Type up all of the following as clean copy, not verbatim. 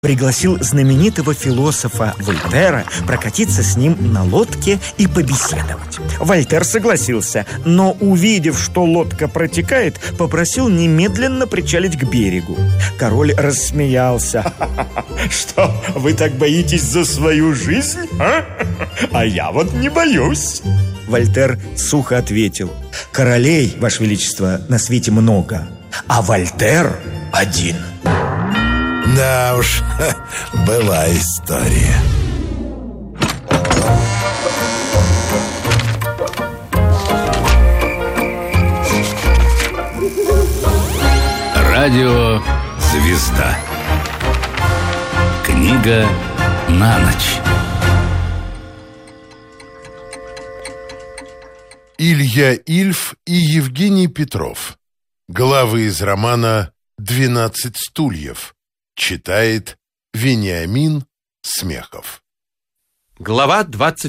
пригласил знаменитого философа Вольтера прокатиться с ним на лодке и побеседовать. Вольтер согласился, но, увидев, что лодка протекает, попросил немедленно причалить к берегу. Король рассмеялся. «Что, вы так боитесь за свою жизнь, а? А я вот не боюсь». Вольтер сухо ответил: «Королей, Ваше Величество, на свете много, а Вольтер один». Да уж, была история. Радио «Звезда». Книга на ночь. Илья Ильф и Евгений Петров. Главы из романа «12 стульев». Читает Вениамин Смехов. Глава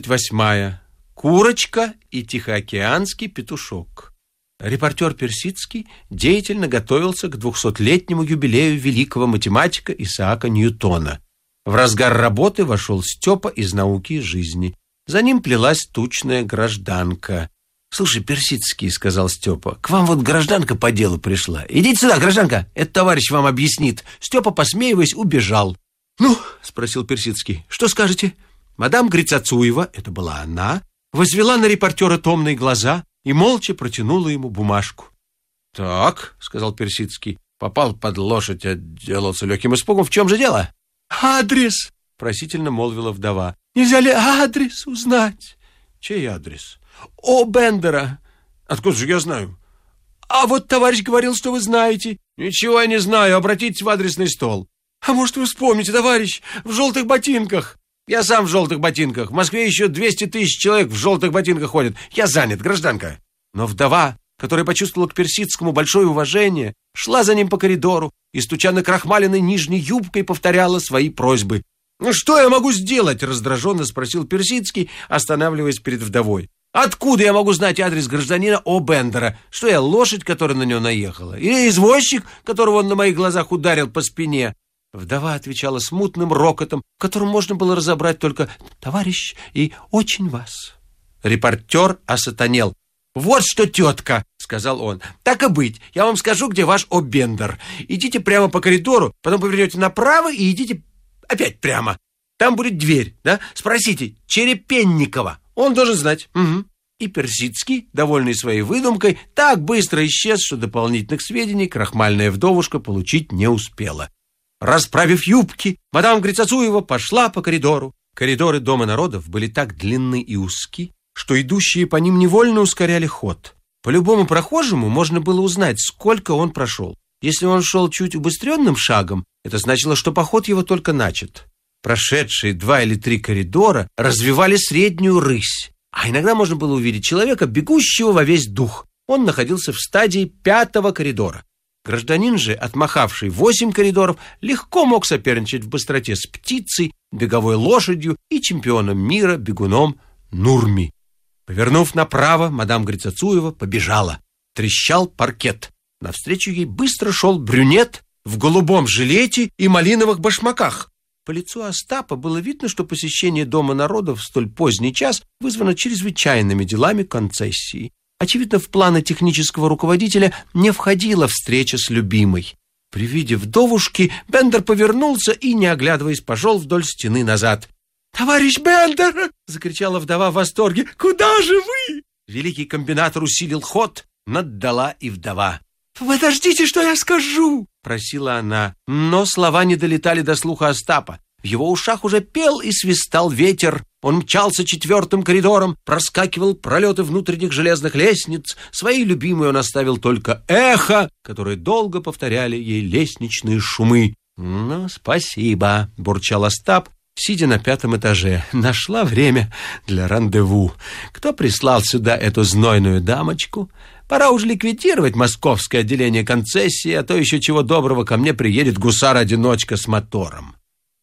28. Курочка и тихоокеанский петушок. Репортер Персидский деятельно готовился к 200-летнему юбилею великого математика Исаака Ньютона. В разгар работы вошел Степа из «Науки и жизни». За ним плелась тучная гражданка. «Слушай, Персидский, — сказал Степа, — к вам вот гражданка по делу пришла. Идите сюда, гражданка, этот товарищ вам объяснит». Степа, посмеиваясь, убежал. «Ну, — спросил Персидский, — что скажете?» Мадам Грицацуева, это была она, возвела на репортера томные глаза и молча протянула ему бумажку. «Так, — сказал Персидский, — попал под лошадь, отделался легким испугом. В чем же дело?» «Адрес, — просительно молвила вдова. Нельзя ли адрес узнать?» «Чей адрес?» «О Бендера». «Откуда же я знаю?» «А вот товарищ говорил, что вы знаете». «Ничего я не знаю, обратитесь в адресный стол». «А может, вы вспомните, товарищ, в желтых ботинках?» «Я сам в желтых ботинках. В Москве еще 200 тысяч человек в желтых ботинках ходят. Я занят, гражданка». Но вдова, которая почувствовала к Персидскому большое уважение, шла за ним по коридору и, стуча накрахмаленной нижней юбкой, повторяла свои просьбы. «Ну что я могу сделать?» — раздраженно спросил Персидский, останавливаясь перед вдовой. «Откуда я могу знать адрес гражданина О. Бендера? Что я, лошадь, которая на него наехала? Или извозчик, которого он на моих глазах ударил по спине?» Вдова отвечала смутным рокотом, в котором можно было разобрать только «товарищ» и «очень вас». Репортер осатанел. «Вот что, тетка, — сказал он, — так и быть, я вам скажу, где ваш О. Бендер. Идите прямо по коридору, потом повернете направо и идите опять прямо. Там будет дверь, да? Спросите Черепенникова. Он должен знать». Угу. И Персидский, довольный своей выдумкой, так быстро исчез, что дополнительных сведений крахмальная вдовушка получить не успела. Расправив юбки, мадам Грицацуева пошла по коридору. Коридоры Дома народов были так длинны и узки, что идущие по ним невольно ускоряли ход. По любому прохожему можно было узнать, сколько он прошел. Если он шел чуть убыстренным шагом, это значило, что поход его только начат. Прошедшие 2 или 3 коридора развивали среднюю рысь, а иногда можно было увидеть человека, бегущего во весь дух. Он находился в стадии 5-го коридора. Гражданин же, отмахавший 8 коридоров, легко мог соперничать в быстроте с птицей, беговой лошадью и чемпионом мира бегуном Нурми. Повернув направо, мадам Грицацуева побежала. Трещал паркет. Навстречу ей быстро шел брюнет в голубом жилете и малиновых башмаках. По лицу Остапа было видно, что посещение Дома народов в столь поздний час вызвано чрезвычайными делами концессии. Очевидно, в планы технического руководителя не входила встреча с любимой. При виде вдовушки Бендер повернулся и, не оглядываясь, пошел вдоль стены назад. «Товарищ Бендер!» — закричала вдова в восторге. «Куда же вы?» Великий комбинатор усилил ход, наддала и вдова. «Подождите, что я скажу!» — просила она. Но слова не долетали до слуха Остапа. В его ушах уже пел и свистал ветер. Он мчался 4-м коридором, проскакивал пролеты внутренних железных лестниц. Своей любимой он оставил только эхо, которое долго повторяли ей лестничные шумы. «Ну, спасибо», — бурчал Остап, сидя на 5-м этаже. «Нашла время для рандеву. Кто прислал сюда эту знойную дамочку? Пора уже ликвидировать московское отделение концессии, а то еще чего доброго ко мне приедет гусар-одиночка с мотором».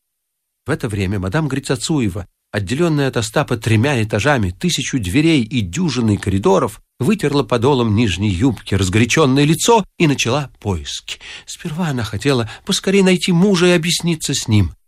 В это время мадам Грицацуева, отделенная от Остапа 3 этажами, 1000 дверей и дюжиной коридоров, вытерла подолом нижней юбки разгоряченное лицо и начала поиски. Сперва она хотела поскорее найти мужа и объясниться с ним.